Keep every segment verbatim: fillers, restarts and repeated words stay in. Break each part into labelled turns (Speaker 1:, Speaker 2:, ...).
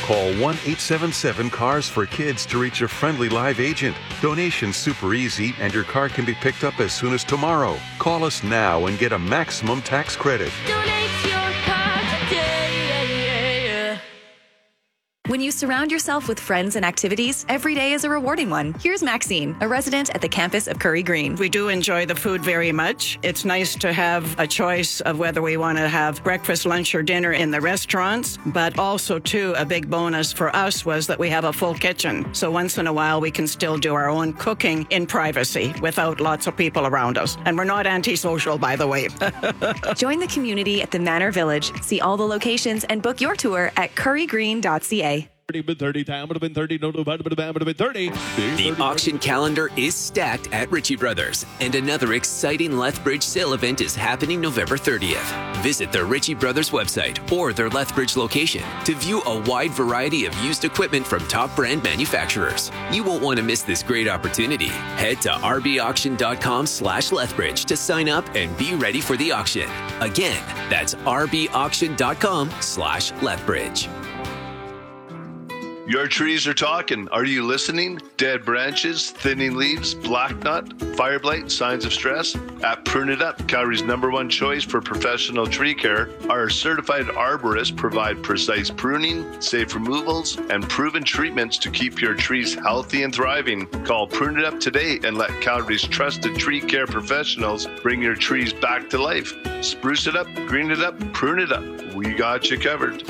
Speaker 1: Call one eight seven seven cars for kids to reach a friendly live agent. Donation's super easy and your car can be picked up as soon as tomorrow. Call us now and get a maximum tax credit.
Speaker 2: Donate your car today.
Speaker 3: When you surround yourself with friends and activities, every day is a rewarding one. Here's Maxine, a resident at the campus of Curry Green.
Speaker 4: We do enjoy the food very much. It's nice to have a choice of whether we want to have breakfast, lunch, or dinner in the restaurants. But also, too, a big bonus for us was that we have a full kitchen. So once in a while, we can still do our own cooking in privacy without lots of people around us. And we're not antisocial, by the way.
Speaker 3: Join the community at the Manor Village. See all the locations and book your tour at curry green dot c a.
Speaker 5: thirty, time would have been thirty, no, no, would have been thirty.
Speaker 6: The auction calendar is stacked at Ritchie Brothers, and another exciting Lethbridge sale event is happening November thirtieth. Visit the Ritchie Brothers website or their Lethbridge location to view a wide variety of used equipment from top brand manufacturers. You won't want to miss this great opportunity. Head to r b auction dot com slash Lethbridge to sign up and be ready for the auction. Again, that's r b auction dot com slash Lethbridge.
Speaker 7: Your trees are talking. Are you listening? Dead branches, thinning leaves, black knot, fire blight, signs of stress? At Prune It Up, Calgary's number one choice for professional tree care, our certified arborists provide precise pruning, safe removals, and proven treatments to keep your trees healthy and thriving. Call Prune It Up today and let Calgary's trusted tree care professionals bring your trees back to life. Spruce it up, green it up, prune it up. We got you covered.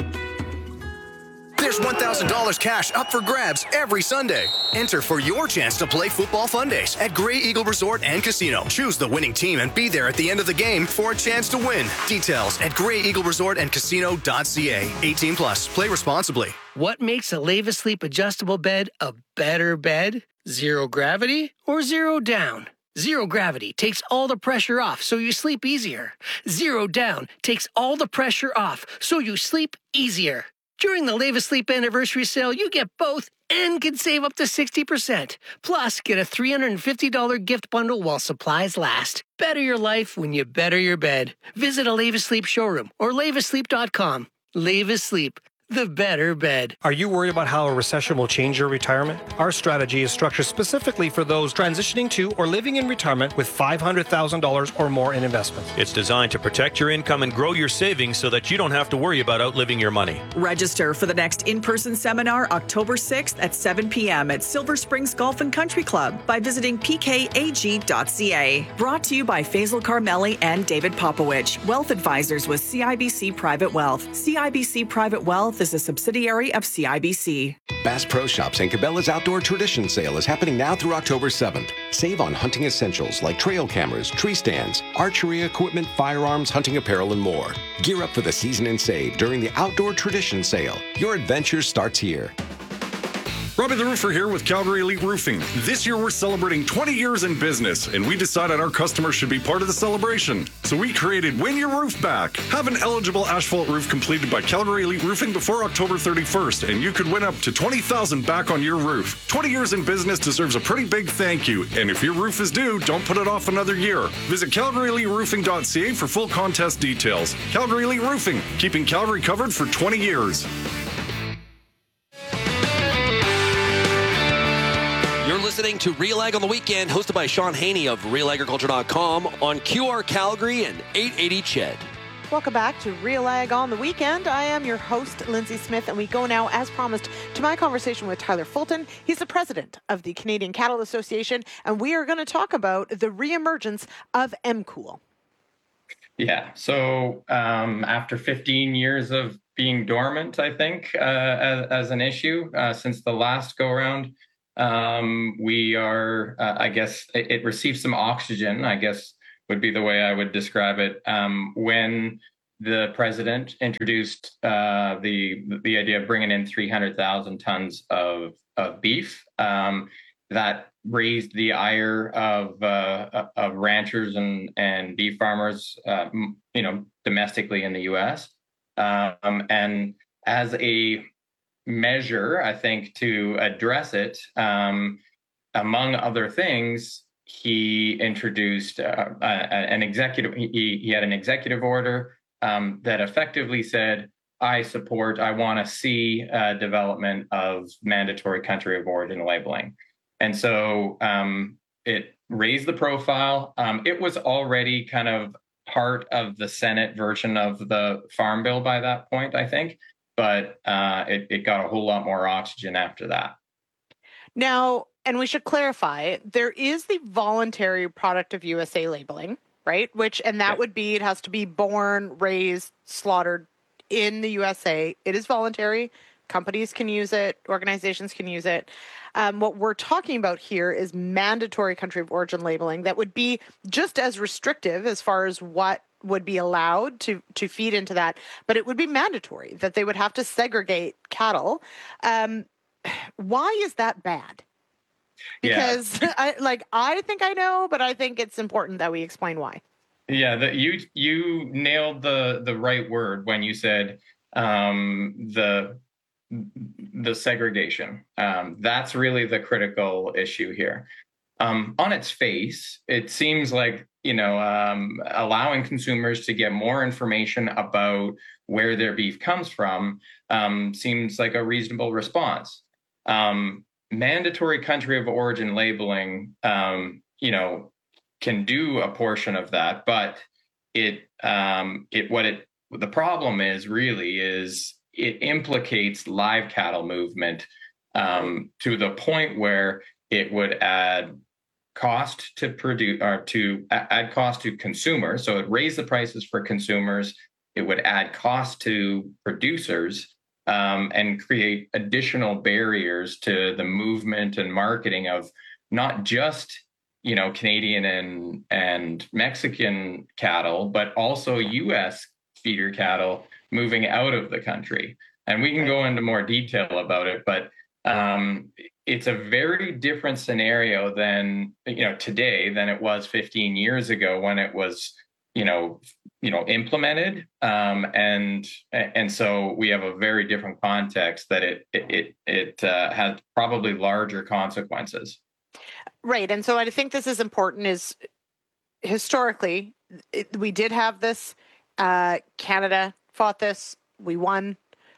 Speaker 8: There's one thousand dollars cash up for grabs every Sunday. Enter for your chance to play Football Fun Days at Grey Eagle Resort and Casino. Choose the winning team and be there at the end of the game for a chance to win. Details at grey eagle resort and casino dot c a. eighteen plus. Play responsibly.
Speaker 9: What makes a Lave Asleep adjustable bed a better bed? Zero gravity or zero down? Zero gravity takes all the pressure off so you sleep easier. Zero down takes all the pressure off so you sleep easier. During the Lave Asleep anniversary sale, you get both and can save up to sixty percent. Plus, get a three hundred fifty dollars gift bundle while supplies last. Better your life when you better your bed. Visit a Lave Asleep showroom or lave asleep dot com. Lave Asleep, the better bed.
Speaker 10: Are you worried about how a recession will change your retirement? Our strategy is structured specifically for those transitioning to or living in retirement with five hundred thousand dollars or more in investments.
Speaker 11: It's designed to protect your income and grow your savings so that you don't have to worry about outliving your money.
Speaker 12: Register for the next in-person seminar October sixth at seven p.m. at Silver Springs Golf and Country Club by visiting p k a g dot c a. Brought to you by Faisal Carmelli and David Popowich, Wealth Advisors with C I B C Private Wealth. C I B C Private Wealth is a subsidiary of C I B C.
Speaker 13: Bass Pro Shops and Cabela's Outdoor Tradition Sale is happening now through October seventh. Save on hunting essentials like trail cameras, tree stands, archery equipment, firearms, hunting apparel, and more. Gear up for the season and save during the Outdoor Tradition Sale. Your adventure starts here.
Speaker 14: Robbie the Roofer here with Calgary Elite Roofing. This year we're celebrating twenty years in business, and we decided our customers should be part of the celebration. So we created Win Your Roof Back. Have an eligible asphalt roof completed by Calgary Elite Roofing before October thirty-first, and you could win up to twenty thousand dollars back on your roof. twenty years in business deserves a pretty big thank you, and if your roof is due, don't put it off another year. Visit calgary elite roofing dot c a for full contest details. Calgary Elite Roofing, keeping Calgary covered for twenty years.
Speaker 15: You're listening to Real Ag on the Weekend, hosted by Sean Haney of real agriculture dot com on Q R Calgary and eight eighty C H E D.
Speaker 16: Welcome back to Real Ag on the Weekend. I am your host, Lindsay Smith, and we go now, as promised, to my conversation with Tyler Fulton. He's the president of the Canadian Cattle Association, and we are going to talk about the reemergence of M Cool.
Speaker 17: Yeah, so um, after fifteen years of being dormant, I think, uh, as, as an issue, uh, since the last go-around, um, we are, uh, I guess, it, it received some oxygen, I guess, would be the way I would describe it, um, when the president introduced uh, the the idea of bringing in three hundred thousand tons of, of beef. Um, that raised the ire of uh, of ranchers and, and beef farmers, uh, you know, domestically in the U S. Um, and as a measure, I think, to address it, um, among other things, he introduced uh, a, an executive. He, he had an executive order um, that effectively said, I support, I want to see uh, development of mandatory country of origin labeling. And so um, it raised the profile. Um, it was already kind of part of the Senate version of the Farm Bill by that point, I think, but uh, it, it got a whole lot more oxygen after that.
Speaker 16: Now, and we should clarify, there is the voluntary product of U S A labeling, right? Which, and that yeah. would be, it has to be born, raised, slaughtered in the U S A. It is voluntary. Companies can use it. Organizations can use it. Um, what we're talking about here is mandatory country of origin labeling that would be just as restrictive as far as what would be allowed to, to feed into that, but it would be mandatory that they would have to segregate cattle. Um, why is that bad? Because yeah. I, like, I think I know, but I think it's important that we explain why.
Speaker 17: Yeah, that you you nailed the the right word when you said um, the the segregation. Um, that's really the critical issue here. Um, on its face, it seems like, you know, um, allowing consumers to get more information about where their beef comes from um, seems like a reasonable response. Um, mandatory country of origin labeling, um, you know, can do a portion of that, but it um, it what it the problem is really is it implicates live cattle movement um, to the point where it would add cost to produce or to add cost to consumers. So it raised the prices for consumers. It would add cost to producers um, and create additional barriers to the movement and marketing of not just, you know, Canadian and and Mexican cattle, but also U S feeder cattle moving out of the country. And we can go into more detail about it, but um, it's a very different scenario than, you know, today than it was fifteen years ago when it was, you know, you know, implemented. Um, and and so we have a very different context that it it it uh, has probably larger consequences.
Speaker 16: Right. And so I think this is important is historically, it, we did have this. Uh, Canada fought this. We won.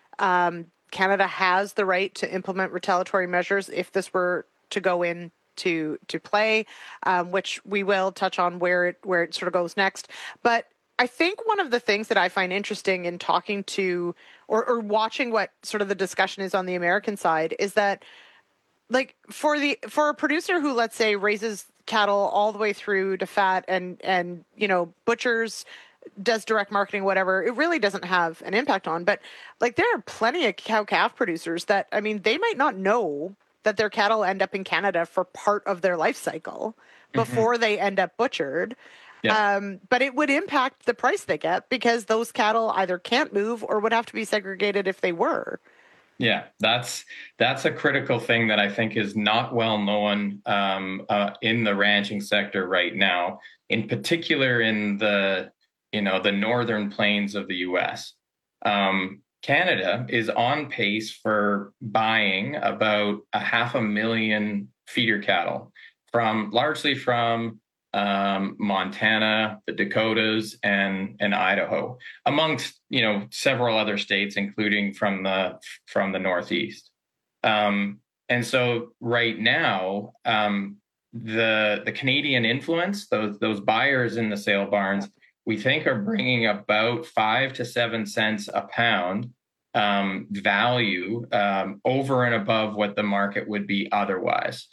Speaker 16: Um, Canada has the right to implement retaliatory measures if this were to go in to to play, um, which we will touch on where it where it sort of goes next. But I think one of the things that I find interesting in talking to or, or watching what sort of the discussion is on the American side is that, like, for the for a producer who, let's say, raises cattle all the way through to fat and and you know butchers, does direct marketing, whatever, it really doesn't have an impact on. But like there are plenty of cow-calf producers that, I mean, they might not know that their cattle end up in Canada for part of their life cycle before mm-hmm. they end up butchered. Yeah. Um, but it would impact the price they get because those cattle either can't move or would have to be segregated if they were.
Speaker 17: Yeah, that's that's a critical thing that I think is not well known um, uh, in the ranching sector right now, in particular in the you know, the northern plains of the U S. Um, Canada is on pace for buying about a half a million feeder cattle from largely from um, Montana, the Dakotas, and and Idaho, amongst you know several other states, including from the from the Northeast. Um, and so right now, um, the the Canadian influence, those those buyers in the sale barns, we think are bringing about five to seven cents a pound um, value um, over and above what the market would be otherwise.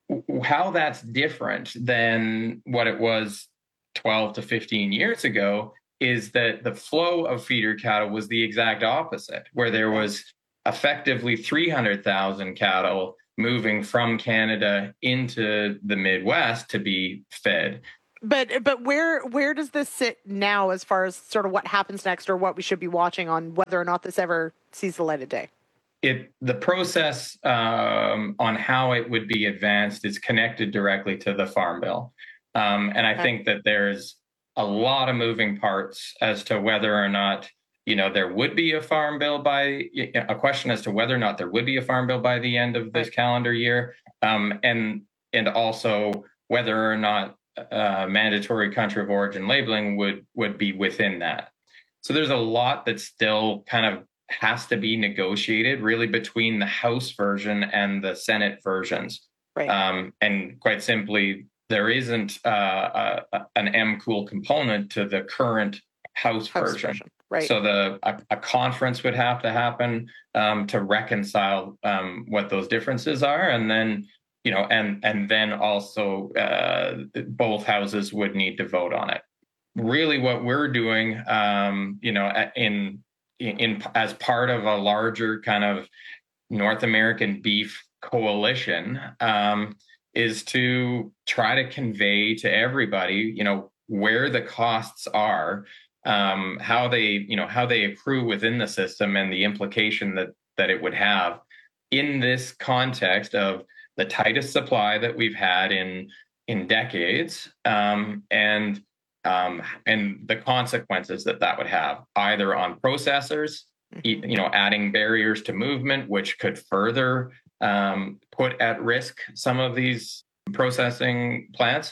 Speaker 17: How that's different than what it was twelve to fifteen years ago is that the flow of feeder cattle was the exact opposite, where there was effectively three hundred thousand cattle moving from Canada into the Midwest to be fed.
Speaker 16: But but where where does this sit now as far as sort of what happens next or what we should be watching on whether or not this ever sees the light of day?
Speaker 17: It the process um, on how it would be advanced is connected directly to the Farm Bill. Um, and I okay. think that there's a lot of moving parts as to whether or not, you know, there would be a Farm Bill by a question as to whether or not there would be a Farm Bill by the end of this right. calendar year. Um, and and also whether or not Uh, mandatory country of origin labeling would would be within that. So there's a lot that's still kind of has to be negotiated really between the House version and the Senate versions.
Speaker 16: Right.
Speaker 17: Um, and quite simply, there isn't uh, a, an M Cool component to the current House,
Speaker 16: House
Speaker 17: version.
Speaker 16: version. Right.
Speaker 17: So the a, a conference would have to happen um, to reconcile um, what those differences are, and then you know, and and then also uh, both houses would need to vote on it. Really, what we're doing, um, you know, in, in in as part of a larger kind of North American beef coalition, um, is to try to convey to everybody, you know, where the costs are. Um, how they, you know, how they accrue within the system and the implication that that it would have in this context of the tightest supply that we've had in in decades, um, and um, and the consequences that that would have either on processors, you know, adding barriers to movement, which could further um, put at risk some of these processing plants,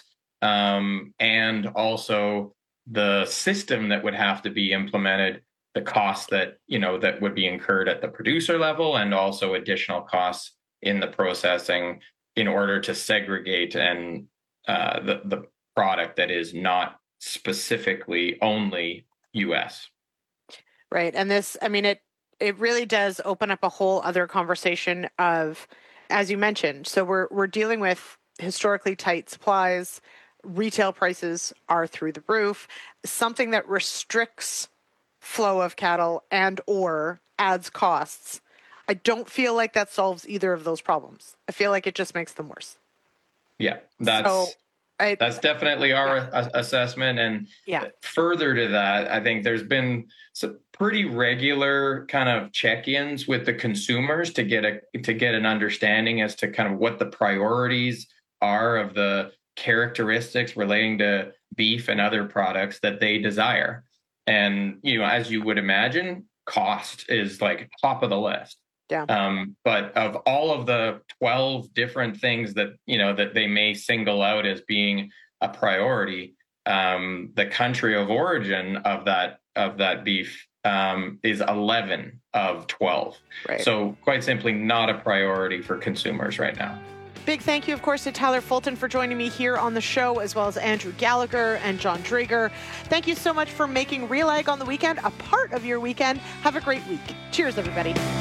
Speaker 17: um, and also the system that would have to be implemented, the costs that, you know, that would be incurred at the producer level, and also additional costs in the processing in order to segregate and uh, the, the product that is not specifically only U S.
Speaker 16: Right. And this, I mean, it, it really does open up a whole other conversation of, as you mentioned, so we're, we're dealing with historically tight supplies. Retail prices are through the roof. Something that restricts flow of cattle and or adds costs. I don't feel like that solves either of those problems. I feel like it just makes them worse.
Speaker 17: Yeah, that's
Speaker 16: so I,
Speaker 17: that's definitely our yeah. assessment. And
Speaker 16: yeah.
Speaker 17: further to that, I think there's been some pretty regular kind of check-ins with the consumers to get a to get an understanding as to kind of what the priorities are of the characteristics relating to beef and other products that they desire. And, you know, as you would imagine, cost is like top of the list.
Speaker 16: Yeah.
Speaker 17: Um, but of all of the twelve different things that, you know, that they may single out as being a priority, um, the country of origin of that of that beef um, is eleven of twelve.
Speaker 16: Right.
Speaker 17: So quite simply not a priority for consumers right now.
Speaker 16: Big thank you, of course, to Tyler Fulton for joining me here on the show, as well as Andrew Gallagher and John Drager. Thank you so much for making Real Ag on the Weekend a part of your weekend. Have a great week. Cheers, everybody.